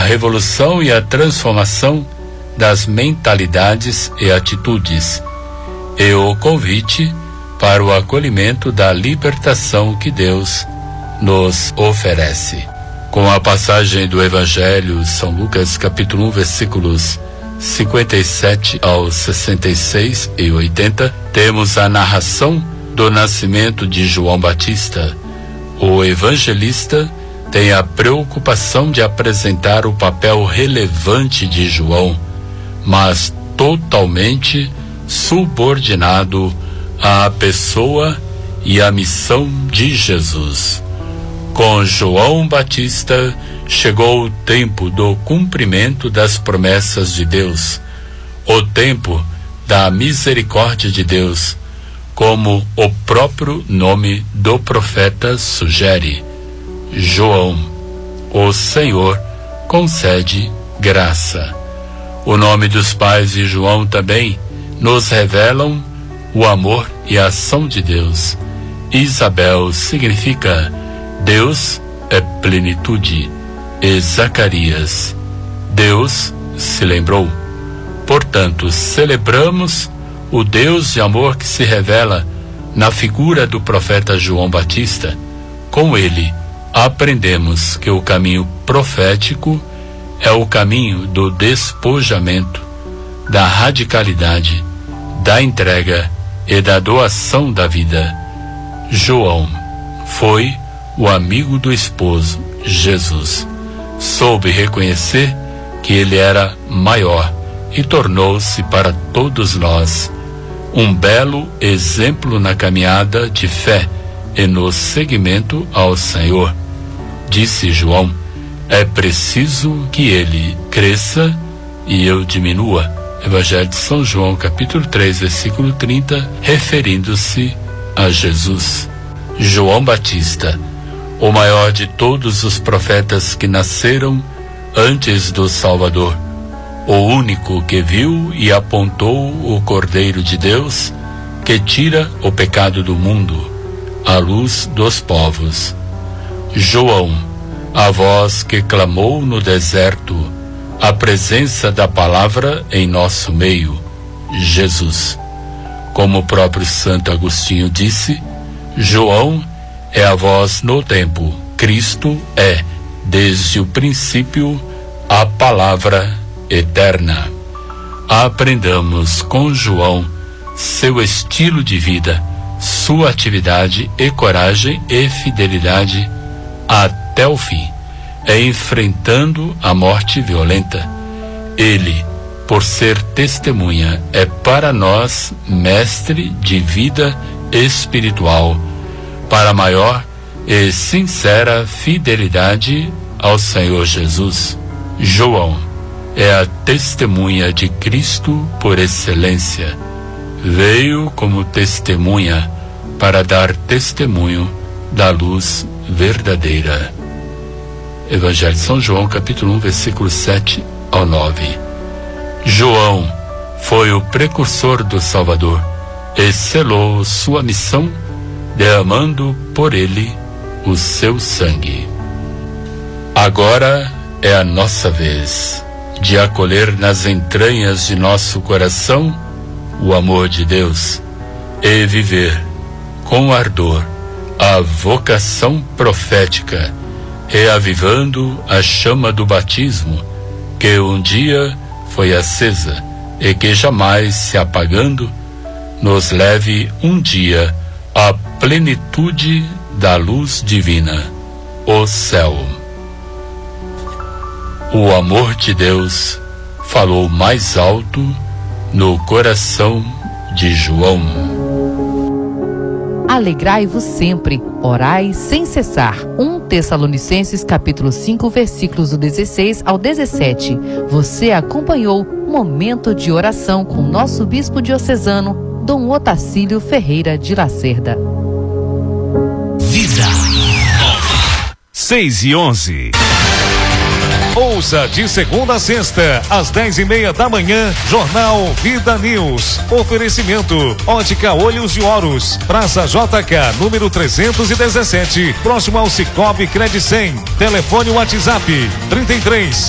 revolução e a transformação das mentalidades e atitudes, e o convite para o acolhimento da libertação que Deus nos oferece. Com a passagem do Evangelho, São Lucas capítulo 1, versículos 57 ao 66 e 80, temos a narração do nascimento de João Batista. O evangelista tem a preocupação de apresentar o papel relevante de João, mas totalmente subordinado à pessoa e à missão de Jesus. Com João Batista chegou o tempo do cumprimento das promessas de Deus, o tempo da misericórdia de Deus, como o próprio nome do profeta sugere. João, o Senhor concede graça. O nome dos pais de João também nos revelam o amor e a ação de Deus. Isabel significa Deus é plenitude, e Zacarias, Deus se lembrou. Portanto, celebramos o Deus de amor que se revela na figura do profeta João Batista. Com ele, aprendemos que o caminho profético é o caminho do despojamento, da radicalidade, da entrega e da doação da vida. João foi o amigo do esposo, Jesus. Soube reconhecer que ele era maior e tornou-se para todos nós um belo exemplo na caminhada de fé e no seguimento ao Senhor. Disse João: é preciso que ele cresça e eu diminua. Evangelho de São João, capítulo 3, versículo 30, referindo-se a Jesus. João Batista, o maior de todos os profetas que nasceram antes do Salvador, o único que viu e apontou o Cordeiro de Deus, que tira o pecado do mundo, a luz dos povos. João, a voz que clamou no deserto a presença da palavra em nosso meio, Jesus. Como o próprio Santo Agostinho disse, João é a voz no tempo. Cristo é, desde o princípio, a palavra eterna. Aprendamos com João seu estilo de vida, sua atividade e coragem e fidelidade até o fim, enfrentando a morte violenta. Ele, por ser testemunha, é para nós mestre de vida espiritual, para maior e sincera fidelidade ao Senhor Jesus. João é a testemunha de Cristo por excelência. Veio como testemunha para dar testemunho da luz verdadeira. Evangelho de São João, capítulo 1, versículos 7 ao 9. João foi o precursor do Salvador e selou sua missão derramando por ele o seu sangue. Agora é a nossa vez de acolher nas entranhas de nosso coração o amor de Deus e viver com ardor a vocação profética, reavivando a chama do batismo que um dia foi acesa e que jamais se apagando nos leve um dia à plenitude da luz divina, o céu. O amor de Deus falou mais alto no coração de João. Alegrai-vos sempre, orai sem cessar. 1 Tessalonicenses capítulo 5, versículos do 16 ao 17. Você acompanhou Momento de Oração com nosso bispo diocesano, Dom Otacílio Ferreira de Lacerda. Vida Nova. 6:11. Ouça de segunda a sexta, às 10:30 da manhã, Jornal Vida News. Oferecimento: Ótica Olhos de Horus, Praça JK, número 317, próximo ao Cicobi Credicem. Telefone WhatsApp: 33